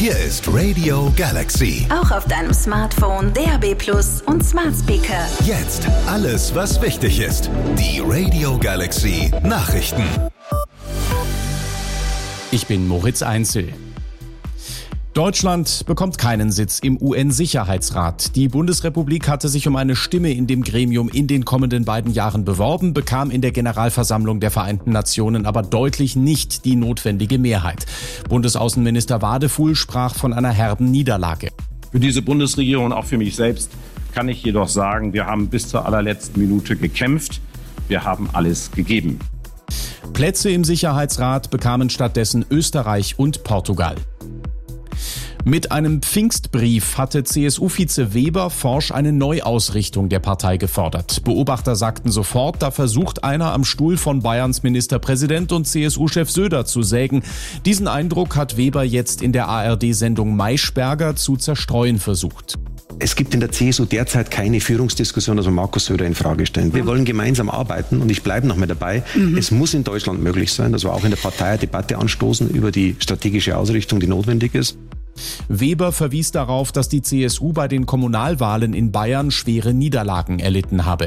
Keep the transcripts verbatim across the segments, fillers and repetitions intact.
Hier ist Radio Galaxy. Auch auf deinem Smartphone, D A B Plus und Smart Speaker. Jetzt alles, was wichtig ist. Die Radio Galaxy Nachrichten. Ich bin Moritz Einzel. Deutschland bekommt keinen Sitz im U N-Sicherheitsrat. Die Bundesrepublik hatte sich um eine Stimme in dem Gremium in den kommenden beiden Jahren beworben, bekam in der Generalversammlung der Vereinten Nationen aber deutlich nicht die notwendige Mehrheit. Bundesaußenminister Wadefuhl sprach von einer herben Niederlage. Für diese Bundesregierung und auch für mich selbst kann ich jedoch sagen, wir haben bis zur allerletzten Minute gekämpft. Wir haben alles gegeben. Plätze im Sicherheitsrat bekamen stattdessen Österreich und Portugal. Mit einem Pfingstbrief hatte C S U-Vize Weber forsch eine Neuausrichtung der Partei gefordert. Beobachter sagten sofort, da versucht einer am Stuhl von Bayerns Ministerpräsident und C S U-Chef Söder zu sägen. Diesen Eindruck hat Weber jetzt in der A R D-Sendung Maischberger zu zerstreuen versucht. Es gibt in der C S U derzeit keine Führungsdiskussion, also Markus Söder in Frage stellen. Wir wollen gemeinsam arbeiten und ich bleibe noch mal dabei. Mhm. Es muss in Deutschland möglich sein, dass wir auch in der Partei eine Debatte anstoßen über die strategische Ausrichtung, die notwendig ist. Weber verwies darauf, dass die C S U bei den Kommunalwahlen in Bayern schwere Niederlagen erlitten habe.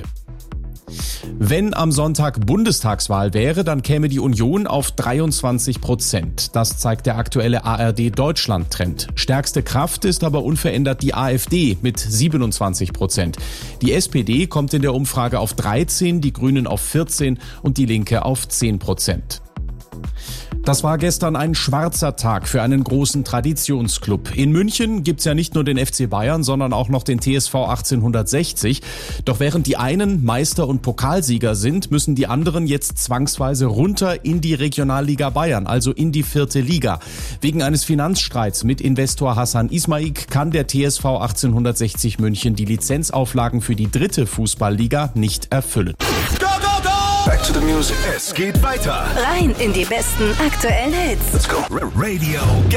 Wenn am Sonntag Bundestagswahl wäre, dann käme die Union auf dreiundzwanzig Prozent. Das zeigt der aktuelle A R D-Deutschland-Trend. Stärkste Kraft ist aber unverändert die AfD mit siebenundzwanzig Prozent. Die S P D kommt in der Umfrage auf dreizehn, die Grünen auf vierzehn und die Linke auf zehn Prozent. Das war gestern ein schwarzer Tag für einen großen Traditionsclub. In München gibt's ja nicht nur den F C Bayern, sondern auch noch den T S V achtzehnhundertsechzig. Doch während die einen Meister und Pokalsieger sind, müssen die anderen jetzt zwangsweise runter in die Regionalliga Bayern, also in die vierte Liga. Wegen eines Finanzstreits mit Investor Hassan Ismaik kann der T S V achtzehnhundertsechzig München die Lizenzauflagen für die dritte Fußballliga nicht erfüllen. Go, go, go! Back to the music. Es geht weiter. Rein in die besten aktuellen Hits. Let's go. Radio